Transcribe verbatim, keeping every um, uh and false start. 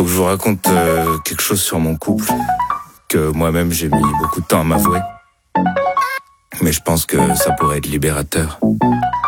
que je vous raconte euh, quelque chose sur mon couple que moi-même j'ai mis beaucoup de temps à m'avouer. Mais je pense que ça pourrait être libérateur.